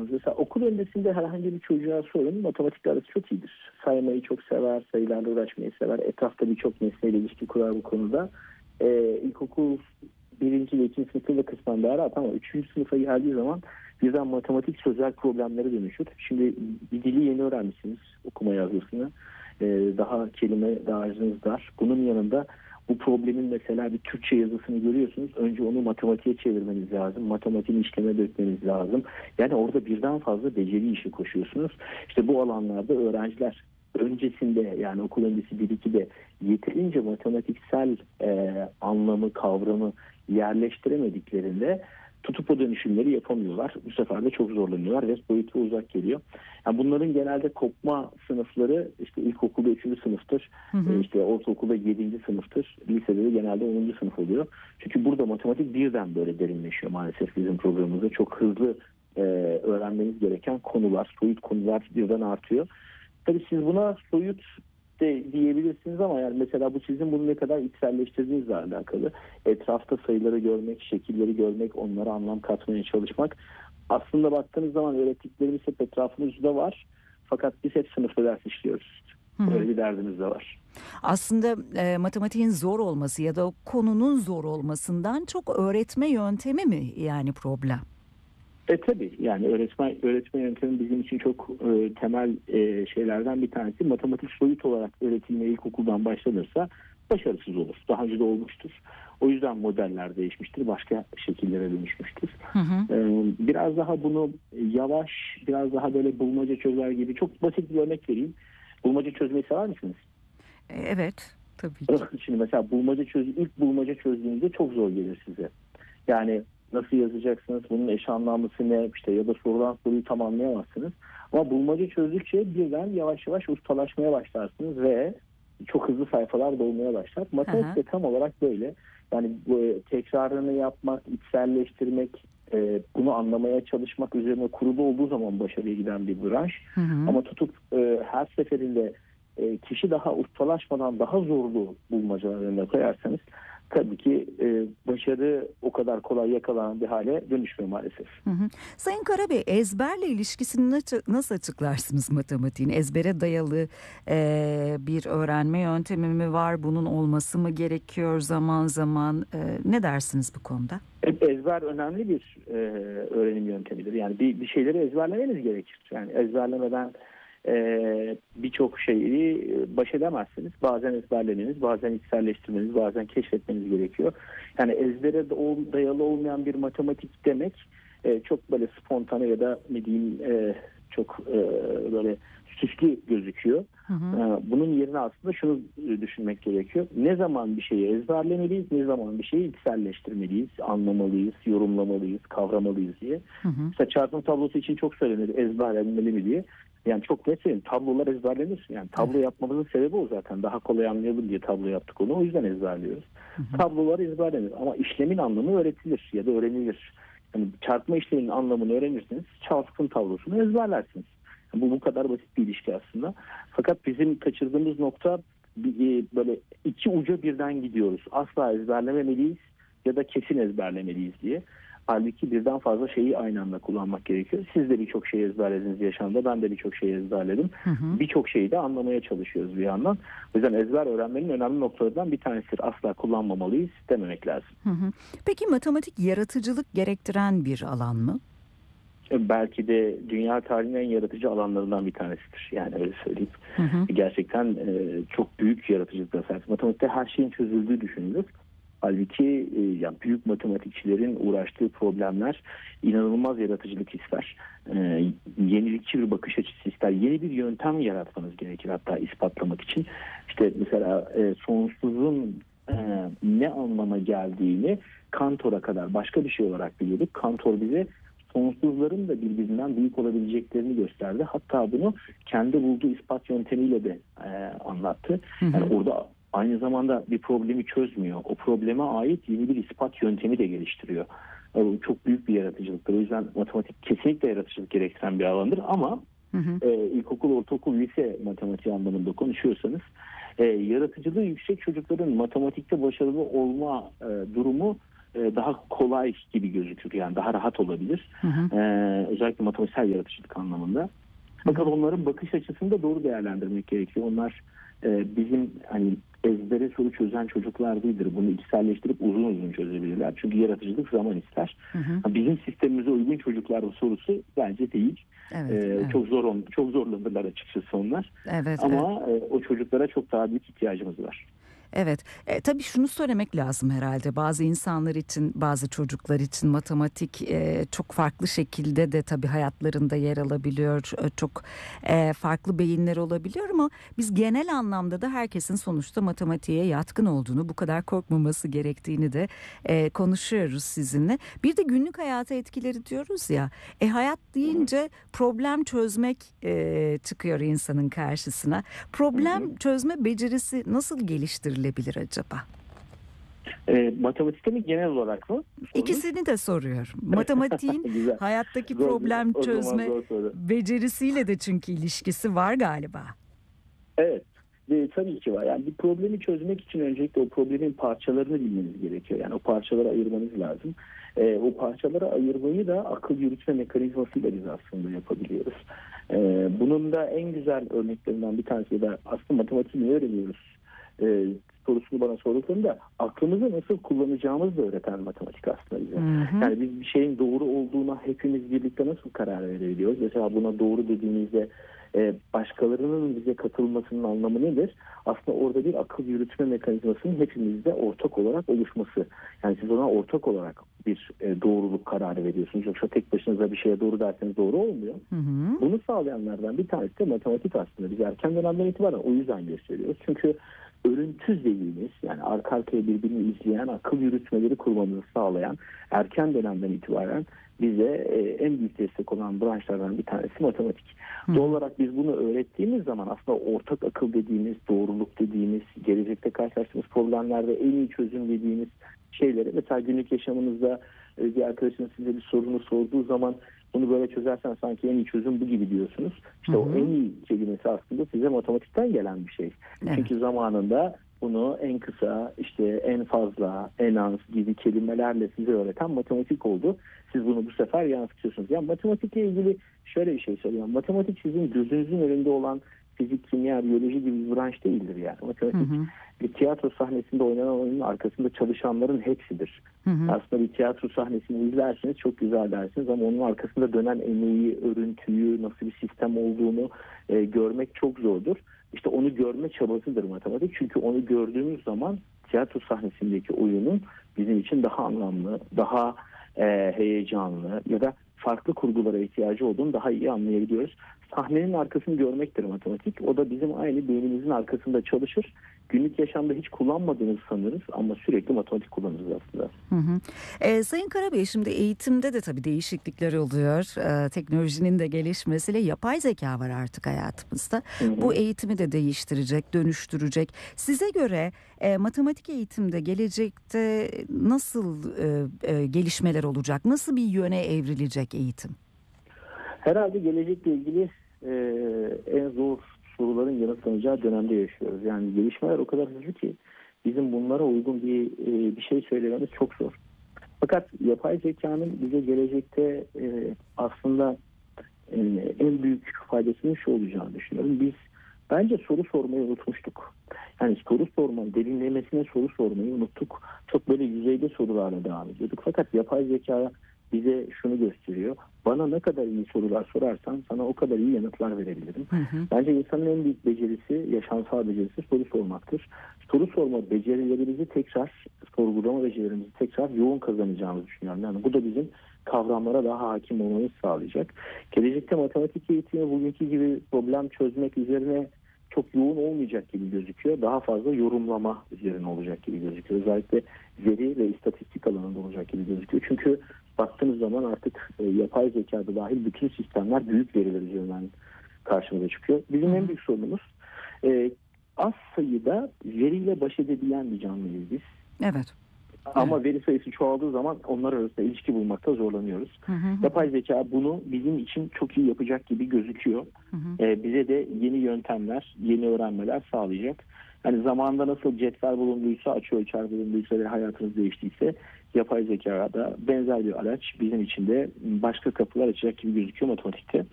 görüyorsunuz. Mesela okul öncesinde herhangi bir çocuğa sorun, matematikle arası çok iyidir. Saymayı çok sever, sayılarla uğraşmayı sever. Etrafta birçok nesneyle ilişki kurar bu konuda. İlkokul birinci ve ikinci sınıfta da kısmen daha rahat ama üçüncü sınıfa geldiği zaman birden matematik sözel problemlere dönüşür. Şimdi bir dili yeni öğrenmişsiniz, okuma yazmasını. Daha kelime dağarcığınız dar. Bunun yanında bu problemin mesela bir Türkçe yazısını görüyorsunuz. Önce onu matematiğe çevirmeniz lazım. Matematiğin işleme dökmeniz lazım. Yani orada birden fazla beceri işi koşuyorsunuz. İşte bu alanlarda öğrenciler öncesinde, yani okul öncesi 1-2'de yeterince matematiksel anlamı, kavramı yerleştiremediklerinde tutup o dönüşümleri yapamıyorlar. Bu sefer de çok zorlanıyorlar ve boyutu uzak geliyor. Yani bunların genelde kopma sınıfları işte ilkokulda 3. sınıftır. İşte ortaokulda 7. sınıftır. Lisede de genelde 10. sınıf oluyor. Çünkü burada matematik birden böyle derinleşiyor maalesef bizim programımızda. Çok hızlı öğrenmeniz gereken konular, soyut konular birden artıyor. Tabii siz buna soyut de diyebilirsiniz ama yani mesela bu sizin bunu ne kadar içselleştirdiğinizle alakalı. Etrafta sayıları görmek, şekilleri görmek, onlara anlam katmaya çalışmak. Aslında baktığınız zaman öğrettiklerimiz hep etrafımızda var. Fakat biz hep sınıfta ders işliyoruz. Böyle bir derdimiz de var. Aslında matematiğin zor olması ya da konunun zor olmasından çok öğretme yöntemi mi yani problem? Tabii yani öğretme yöntemi bizim için çok temel şeylerden bir tanesi. Matematik soyut olarak öğretilmeye ilkokuldan başlanırsa başarısız olur. Daha önce de olmuştur. O yüzden modeller değişmiştir. Başka şekillere dönüşmüştür. Biraz daha bunu yavaş, biraz daha böyle bulmaca çözer gibi çok basit bir örnek vereyim. Bulmaca çözmeyi sever misiniz? Evet, tabii ki. Şimdi mesela ilk bulmaca çözdüğünüzde çok zor gelir size. Yani nasıl yazacaksınız, bunun eş anlamlısı ne, işte ya da sorulan soruyu tam anlayamazsınız. Ama bulmaca çözdükçe birden yavaş yavaş ustalaşmaya başlarsınız ve çok hızlı sayfalar dolmaya başlar. Matematik de tam olarak böyle. Yani bu tekrarını yapmak, içselleştirmek, bunu anlamaya çalışmak üzerine kurulu olduğu zaman başarıya giden bir branş. Ama tutup her seferinde kişi daha ustalaşmadan daha zorlu bulmacalar önüne koyarsanız tabii ki başarı o kadar kolay yakalanan bir hale dönüşmüyor maalesef. Sayın Karabey, ezberle ilişkisini nasıl açıklarsınız matematiğin? Ezbere dayalı bir öğrenme yöntemi mi var? Bunun olması mı gerekiyor zaman zaman? Ne dersiniz bu konuda? Ezber önemli bir öğrenim yöntemidir. Yani bir şeyleri ezberlemeniz gerekir. Yani ezberlemeden birçok şeyi baş edemezsiniz. Bazen ezberlemeniz, bazen içselleştirmeniz, bazen keşfetmeniz gerekiyor. Yani ezbere dayalı olmayan bir matematik demek çok böyle spontane ya da ne diyeyim çok böyle süslü gözüküyor. Bunun yerine aslında şunu düşünmek gerekiyor. Ne zaman bir şeyi ezberlemeliyiz, ne zaman bir şeyi içselleştirmeliyiz, anlamalıyız, yorumlamalıyız, kavramalıyız diye. Mesela çarpım tablosu için çok söylenir ezberlenmeli mi diye. Yani çok net söyleyeyim, tablolar ezberlenir. Yani tablo yapmamızın sebebi o zaten. Daha kolay anlayalım diye tablo yaptık onu. O yüzden ezberliyoruz. Tablolar ezberlenir ama işlemin anlamı öğretilir ya da öğrenilir. Yani çarpma işleminin anlamını öğrenirseniz çarpım tablosunu ezberlersiniz. Yani bu kadar basit bir ilişki aslında. Fakat bizim kaçırdığımız nokta böyle iki uca birden gidiyoruz. Asla ezberlememeliyiz ya da kesin ezberlemeliyiz diye. Halbuki birden fazla şeyi aynı anda kullanmak gerekiyor. Siz de birçok şey ezberlediniz yaşamda. Ben de birçok şey ezberledim. Birçok şeyi de anlamaya çalışıyoruz bir yandan. O yüzden ezber öğrenmenin önemli noktalarından bir tanesidir. Asla kullanmamalıyız dememek lazım. Peki matematik yaratıcılık gerektiren bir alan mı? Belki de dünya tarihinin en yaratıcı alanlarından bir tanesidir. Yani öyle söyleyeyim. Gerçekten çok büyük yaratıcılıkla sahip. Matematikte her şeyin çözüldüğü düşünülür. Halbuki yani büyük matematikçilerin uğraştığı problemler inanılmaz yaratıcılık ister. Yenilikçi bir bakış açısı ister. Yeni bir yöntem yaratmanız gerekir hatta ispatlamak için. İşte mesela sonsuzun ne anlama geldiğini Kantor'a kadar başka bir şey olarak biliyorduk. Kantor bize sonsuzların da birbirinden büyük olabileceklerini gösterdi. Hatta bunu kendi bulduğu ispat yöntemiyle de anlattı. Yani orada aynı zamanda bir problemi çözmüyor. O probleme ait yeni bir ispat yöntemi de geliştiriyor. Yani çok büyük bir yaratıcılıktır. O yüzden matematik kesinlikle yaratıcılık gerektiren bir alandır ama ilkokul, ortaokul, lise matematiği anlamında konuşuyorsanız yaratıcılığı yüksek çocukların matematikte başarılı olma durumu daha kolay gibi gözükür. Yani daha rahat olabilir. Hı hı. Özellikle matematiksel yaratıcılık anlamında. Fakat onların bakış açısını da doğru değerlendirmek gerekiyor. Onlar bizim hani ezbere soru çözen çocuklar değildir. Bunu içselleştirip uzun uzun çözebilirler. Çünkü yaratıcılık zaman ister. Hı hı. Bizim sistemimize uygun çocuklar sorusu bence değil. Evet, evet. Çok zorlanırlar açıkçası onlar. Evet, Ama o çocuklara çok daha büyük ihtiyacımız var. evet. Tabii şunu söylemek lazım herhalde. Bazı insanlar için, bazı çocuklar için matematik çok farklı şekilde de tabii hayatlarında yer alabiliyor. Çok farklı beyinler olabiliyor ama biz genel anlamda da herkesin sonuçta matematiğe yatkın olduğunu, bu kadar korkmaması gerektiğini de konuşuyoruz sizinle. Bir de günlük hayata etkileri diyoruz ya. Hayat deyince problem çözmek çıkıyor insanın karşısına. Problem çözme becerisi nasıl geliştirilebilir acaba? Matematikte mi genel olarak mı? İkisini de soruyorum. Matematiğin hayattaki problem çözme becerisiyle de çünkü ilişkisi var galiba. Evet. Tabii ki var. Yani bir problemi çözmek için öncelikle o problemin parçalarını bilmeniz gerekiyor. Yani o parçaları ayırmanız lazım. O parçaları ayırmayı da akıl yürütme mekanizmasıyla biz aslında yapabiliyoruz. Bunun da en güzel örneklerinden bir tanesi de aslında matematiği niye öğreniyoruz sorusunu bana sorduklarında aklımızı nasıl kullanacağımızı da öğreten matematik aslında bize. Yani biz bir şeyin doğru olduğuna hepimiz birlikte nasıl karar verebiliyoruz? Mesela buna doğru dediğimizde başkalarının bize katılmasının anlamı nedir? Aslında orada bir akıl yürütme mekanizmasının hepimizde ortak olarak oluşması. Yani siz ona ortak olarak bir doğruluk kararı veriyorsunuz. Yoksa tek başınıza bir şeye doğru derseniz doğru olmuyor. Bunu sağlayanlardan bir tanesi de matematik aslında. Biz erken dönemden itibaren o yüzden gösteriyoruz. Çünkü örüntüz dediğimiz yani arka arkaya birbirini izleyen akıl yürütmeleri kurmamızı sağlayan erken dönemden itibaren bize en büyük destek olan branşlardan bir tanesi matematik. Doğal olarak biz bunu öğrettiğimiz zaman aslında ortak akıl dediğimiz, doğruluk dediğimiz, gelecekte karşılaştığımız problemlerde en iyi çözüm dediğimiz şeyleri mesela günlük yaşamınızda bir arkadaşınız size bir sorunu sorduğu zaman bunu böyle çözersen sanki en iyi çözüm bu gibi diyorsunuz. İşte o en iyi kelimesi aslında size matematikten gelen bir şey. Evet. Çünkü zamanında bunu en kısa, işte en fazla, en az gibi kelimelerle size öğreten matematik oldu. Siz bunu bu sefer yansıtıyorsunuz. Yani matematikle ilgili şöyle bir şey söyleyeyim. Matematik sizin gözünüzün önünde olan fizik, kimya, biyoloji gibi bir branş değildir yani. Matematik bir tiyatro sahnesinde oynanan oyunun arkasında çalışanların hepsidir. Aslında bir tiyatro sahnesini izlersiniz, çok güzel dersiniz ama onun arkasında dönen emeği, örüntüyü, nasıl bir sistem olduğunu görmek çok zordur. İşte onu görme çabasıdır matematik. Çünkü onu gördüğümüz zaman tiyatro sahnesindeki oyunun bizim için daha anlamlı, daha heyecanlı ya da farklı kurgulara ihtiyacı olduğunu daha iyi anlayabiliyoruz. Sahnenin arkasını görmektir matematik. O da bizim aynı beynimizin arkasında çalışır. Günlük yaşamda hiç kullanmadığınızı sanırız ama sürekli matematik kullanırız aslında. Sayın Karabey, şimdi eğitimde de tabii değişiklikler oluyor. Teknolojinin de gelişmesiyle yapay zeka var artık hayatımızda. Bu eğitimi de değiştirecek, dönüştürecek. Size göre matematik eğitimde gelecekte nasıl gelişmeler olacak? Nasıl bir yöne evrilecek eğitim? Herhalde gelecekle ilgili en zor soruların yanıtlanacağı dönemde yaşıyoruz. Yani gelişmeler o kadar hızlı ki bizim bunlara uygun bir şey söylememiz çok zor. Fakat yapay zekanın bize gelecekte aslında en büyük faydasının şu olacağını düşünüyorum. Biz bence soru sormayı unutmuştuk. Yani soru sormayı, derinlemesine soru sormayı unuttuk. Çok böyle yüzeyde sorularla devam ediyorduk. Fakat yapay zeka bize şunu gösteriyor. Bana ne kadar iyi sorular sorarsan sana o kadar iyi yanıtlar verebilirim. Bence insanın en büyük becerisi, yaşamsal becerisi soru sormaktır. Soru sorma becerilerimizi tekrar, sorgulama becerilerimizi tekrar yoğun kazanacağımızı düşünüyorum. Yani bu da bizim kavramlara daha hakim olmamızı sağlayacak. Gelecekte matematik eğitimi bugünkü gibi problem çözmek üzerine çok yoğun olmayacak gibi gözüküyor. Daha fazla yorumlama üzerine olacak gibi gözüküyor. Özellikle veri ve istatistik alanında olacak gibi gözüküyor. Çünkü baktığınız zaman artık yapay zekada dahil bütün sistemler büyük veriler üzerinden karşımıza çıkıyor. Bizim en büyük sorunumuz az sayıda veriyle baş edebilen bir canlıyız biz. Evet. Ama veri sayısı çoğaldığı zaman onlar arasında ilişki bulmakta zorlanıyoruz. Yapay zeka bunu bizim için çok iyi yapacak gibi gözüküyor. Bize de yeni yöntemler, yeni öğrenmeler sağlayacak. Hani zamanında nasıl cetvel bulunduysa, açıölçer bulunduysa ve hayatımız değiştiyse yapay zekada benzer bir araç bizim için de başka kapılar açacak gibi gözüküyor matematikte.